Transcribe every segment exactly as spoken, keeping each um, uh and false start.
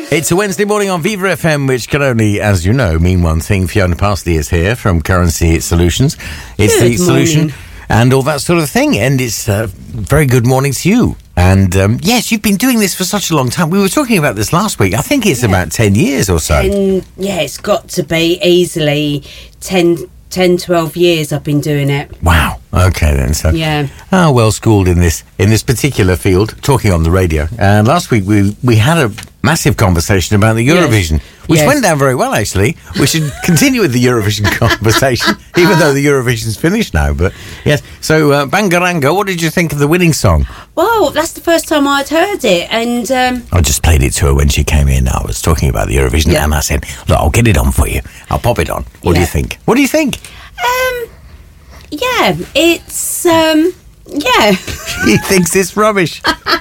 It's a Wednesday morning on Viva F M, which can only, as you know, mean one thing. Fiona Parsley is here from Currency Solutions. It's Good the solution morning. and all that sort of thing. And it's a very good morning to you. And um, yes, you've been doing this for such a long time. We were talking about this last week. I think it's Yeah. about ten years or so. And yeah, it's got to be easily ten, ten, twelve years I've been doing it. Wow. Okay then. So Yeah. ah, well schooled in this in this particular field, talking on the radio. And last week we we had a massive conversation about the Eurovision, which Yes. went down very well actually. We should continue with the Eurovision conversation, even though the Eurovision's finished now. But yes. So uh, Bangaranga, what did you think of the winning song? Well, that's the first time I'd heard it, and um, I just played it to her when she came in. I was talking about the Eurovision, Yeah. and I said, "Look, I'll get it on for you. I'll pop it on. What do you Yeah. think? What do you think?" um, yeah, it's um, yeah. She thinks it's rubbish.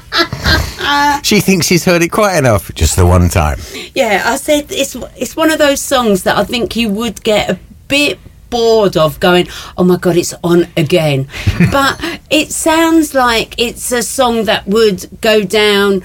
She thinks she's heard it quite enough, just the one time. Yeah, I said it's it's one of those songs that I think you would get a bit bored of going, oh my god, it's on again. But it sounds like it's a song that would go down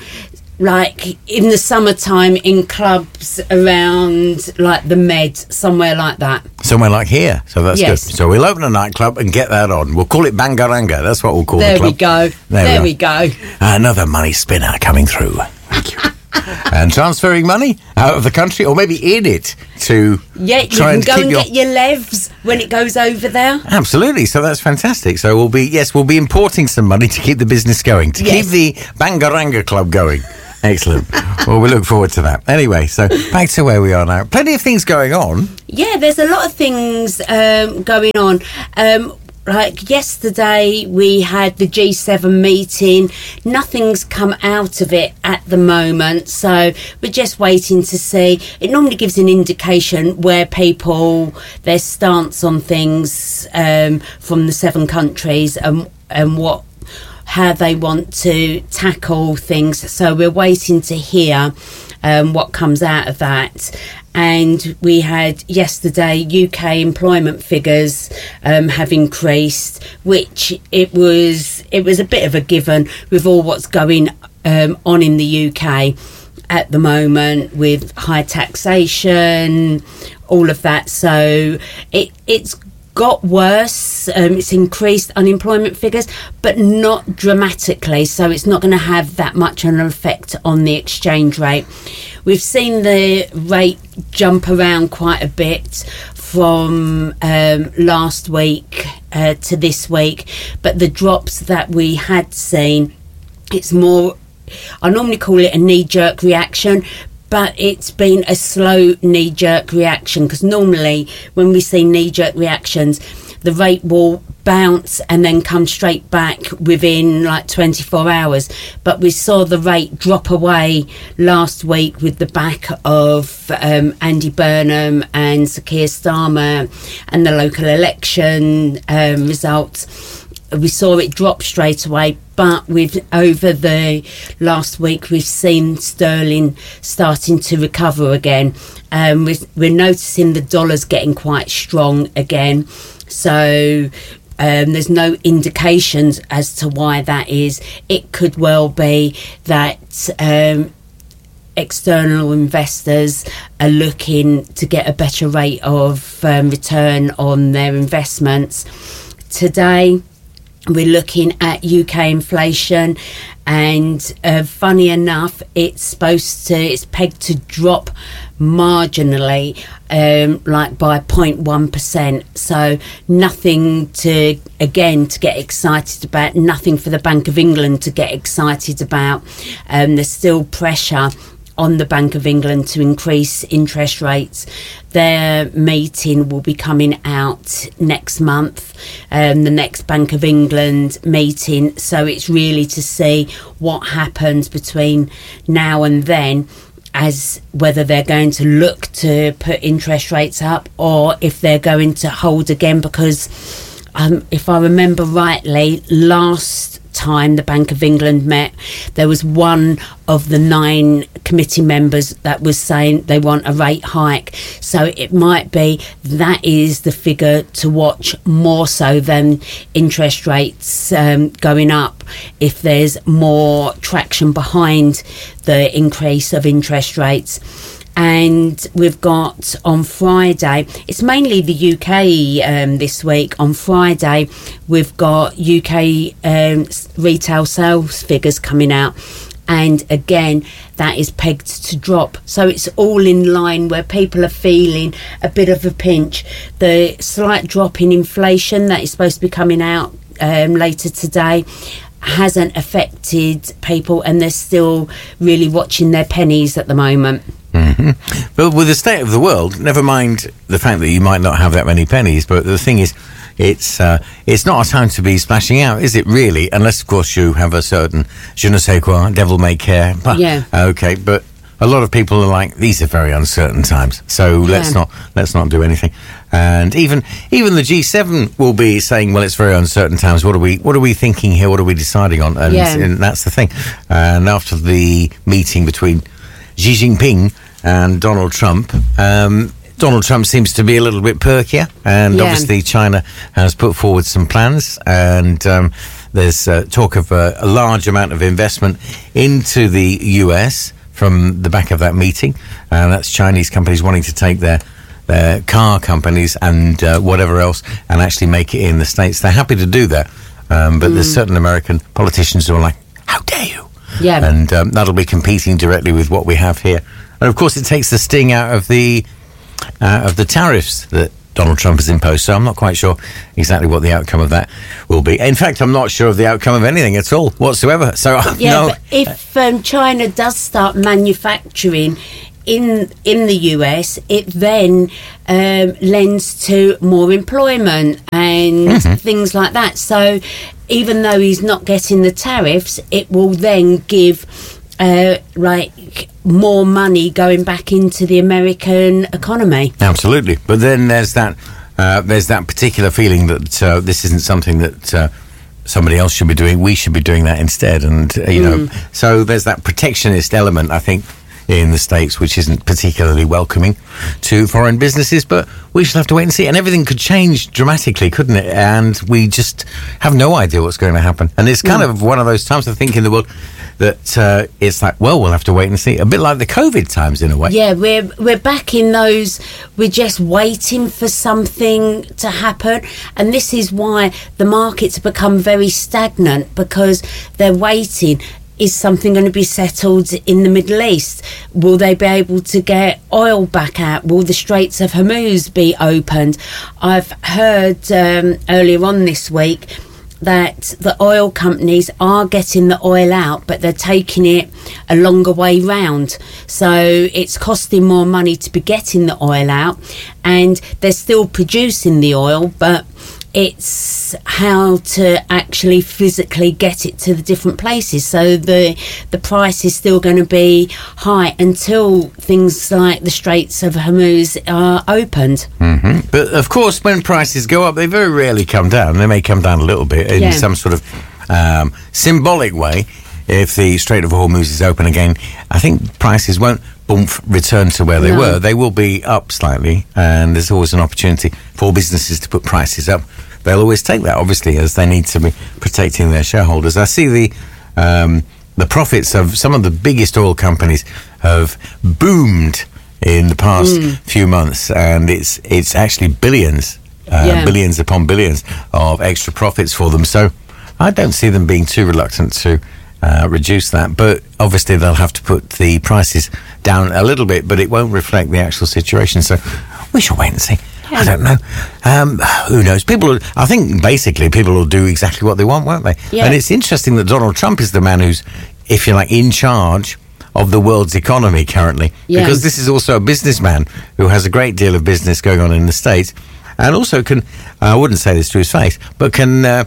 like in the summertime in clubs around like the Med, somewhere like that. Somewhere like here, so that's Yes. good. So we'll open a nightclub and get that on. We'll call it Bangaranga. That's what we'll call There the we club. go. There There, we we go. Another money spinner coming through. Thank you. And transferring money out of the country, or maybe in it, to Yeah, you try can and go keep and your... get your levs when it goes over there. Absolutely, so that's fantastic. So we'll be, yes, we'll be importing some money to keep the business going, to Yes. keep the Bangaranga Club going. Excellent. Well, we look forward to that. Anyway, so back to where we are now. Plenty of things going on. Yeah, there's a lot of things um, going on. Um, like yesterday, we had the G seven meeting. Nothing's come out of it at the moment, so we're just waiting to see. It normally gives an indication where people, their stance on things um, from the seven countries and and what how they want to tackle things. So we're waiting to hear um, what comes out of that. And we had yesterday U K employment figures um, have increased, which it was it was a bit of a given with all what's going um, on in the U K at the moment with high taxation, all of that. So it it's got worse. Um, it's increased unemployment figures, but not dramatically, so it's not going to have that much an effect on the exchange rate. We've seen the rate jump around quite a bit from um, last week uh, to this week, but the drops that we had seen, it's more, I normally call it a knee-jerk reaction, but it's been a slow knee-jerk reaction, because normally when we see knee-jerk reactions, the rate will bounce and then come straight back within like twenty-four hours. But we saw the rate drop away last week with the back of um, Andy Burnham and Sir Keir Starmer and the local election um, results. We saw it drop straight away, but we've over the last week we've seen sterling starting to recover again. Um, we're, we're noticing the dollar's getting quite strong again, so um, there's no indications as to why that is. It could well be that um, external investors are looking to get a better rate of um, return on their investments. Today we're looking at U K inflation, and uh, funny enough, it's supposed to, it's pegged to drop marginally, um, like by zero point one percent. So nothing to, again, to get excited about, nothing for the Bank of England to get excited about. Um, there's still pressure on the Bank of England to increase interest rates. Their meeting will be coming out next month, um, the next Bank of England meeting. So it's really to see what happens between now and then, as whether they're going to look to put interest rates up or if they're going to hold again, because um, if I remember rightly, last time the Bank of England met, there was one of the nine committee members that was saying they want a rate hike. So it might be that is the figure to watch more so than interest rates um, going up, if there's more traction behind the increase of interest rates. And we've got on Friday, it's mainly the U K um, this week. On Friday, we've got U K um, retail sales figures coming out. And again, that is pegged to drop. So it's all in line where people are feeling a bit of a pinch. The slight drop in inflation that is supposed to be coming out um, later today hasn't affected people, and they're still really watching their pennies at the moment. Mm-hmm. But with the state of the world, never mind the fact that you might not have that many pennies, but the thing is, it's uh, it's not a time to be splashing out, is it really? Unless, of course, you have a certain je ne sais quoi, devil may care. But, yeah. Okay, but a lot of people are like, these are very uncertain times, so yeah. let's not let's not do anything. And even even the G seven will be saying, well, it's very uncertain times. What are we what are we thinking here? What are we deciding on? And, yeah. and that's the thing. And after the meeting between Xi Jinping and Donald Trump, um, Donald Trump seems to be a little bit perkier, and yeah. obviously China has put forward some plans, and um, there's uh, talk of uh, a large amount of investment into the U S from the back of that meeting, and that's Chinese companies wanting to take their their car companies and uh, whatever else and actually make it in the States. They're happy to do that, um, but mm. there's certain American politicians who are like, how dare you? Yeah. And um, that'll be competing directly with what we have here. And of course, it takes the sting out of the uh, of the tariffs that Donald Trump has imposed. So I'm not quite sure exactly what the outcome of that will be. In fact, I'm not sure of the outcome of anything at all whatsoever. So yeah, no. But if um, China does start manufacturing in in the U S, it then um, lends to more employment and mm-hmm. things like that. So even though he's not getting the tariffs, it will then give uh, like more money going back into the American economy. Absolutely. But then there's that uh, there's that particular feeling that uh, this isn't something that uh, somebody else should be doing. We should be doing that instead. And, uh, you mm. know, so there's that protectionist element, I think, in the States, which isn't particularly welcoming to foreign businesses, but we shall have to wait and see. And everything could change dramatically, couldn't it? And we just have no idea what's going to happen. And it's kind mm. of one of those times, I think, in the world that uh, it's like, well, we'll have to wait and see. A bit like the COVID times, in a way. Yeah, we're we're back in those, we're just waiting for something to happen. And this is why the markets have become very stagnant, because they're waiting. Is something going to be settled in the Middle East? Will they be able to get oil back out? Will the Straits of Hormuz be opened? I've heard um, earlier on this week that the oil companies are getting the oil out, but they're taking it a longer way round. So it's costing more money to be getting the oil out, and they're still producing the oil, but it's how to actually physically get it to the different places. So the the price is still going to be high until things like the Straits of Hormuz are opened. Mm-hmm. But of course, when prices go up, they very rarely come down. They may come down a little bit in yeah. some sort of um, symbolic way. If the Strait of Hormuz is open again, I think prices won't boomf, return to where they no. were. They will be up slightly, and there's always an opportunity for businesses to put prices up. They'll always take that, obviously, as they need to be protecting their shareholders. I see the um, the profits of some of the biggest oil companies have boomed in the past mm. few months, and it's it's actually billions, uh, yeah. billions upon billions of extra profits for them. So I don't see them being too reluctant to Uh, reduce that, but obviously they'll have to put the prices down a little bit, but it won't reflect the actual situation. So we shall wait and see. Yeah. I don't know. Um, who knows? People, will, I think, basically people will do exactly what they want, won't they? Yeah. And it's interesting that Donald Trump is the man who's, if you like, in charge of the world's economy currently, yeah. because this is also a businessman who has a great deal of business going on in the States, and also can, I wouldn't say this to his face, but can uh,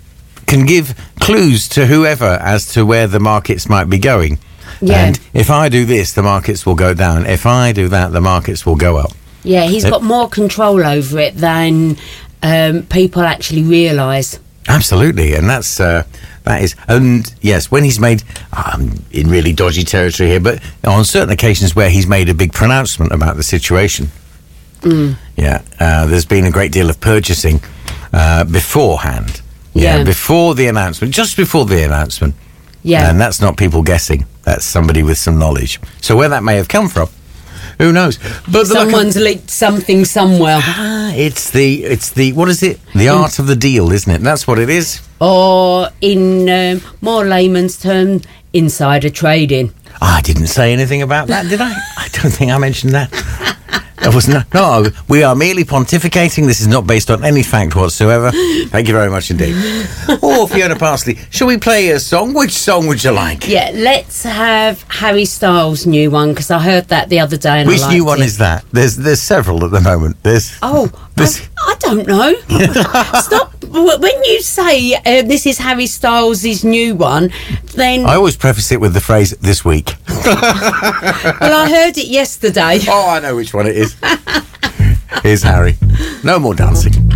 can give clues to whoever as to where the markets might be going. Yeah. And if I do this, the markets will go down. If I do that, the markets will go up. Yeah, he's it, got more control over it than um, people actually realise. Absolutely, and that's uh, that is, and yes, when he's made, I'm in really dodgy territory here, but on certain occasions where he's made a big pronouncement about the situation, mm. yeah, uh, there's been a great deal of purchasing uh, beforehand, yeah, yeah, before the announcement, just before the announcement, yeah, and that's not people guessing, that's somebody with some knowledge. So where that may have come from, who knows? But someone's of, leaked something somewhere. Ah, it's the it's the what is it? The mm. art of the deal, isn't it? That's what it is. Or in um, more layman's terms, insider trading. I didn't say anything about that, did I? I don't think I mentioned that. I wasn't. No, we are merely pontificating. This is not based on any fact whatsoever. Thank you very much indeed. Oh, Fiona Parsley, shall we play a song? Which song would you like? Yeah, let's have Harry Styles' new one, because I heard that the other day. And Which I liked new one it. is that? There's there's several at the moment. There's oh, there's... I, I don't know. Stop. When you say uh, this is Harry Styles' new one, then I always preface it with the phrase "this week." Well, I heard it yesterday. Oh, I know which one it is. Here's Harry. No more dancing.